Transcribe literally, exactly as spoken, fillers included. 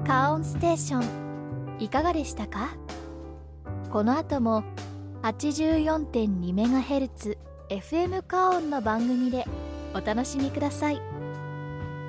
カオンステーションいかがでしたか？この後も はちじゅうよんてんにメガヘルツ エフエム カオンの番組でお楽しみください。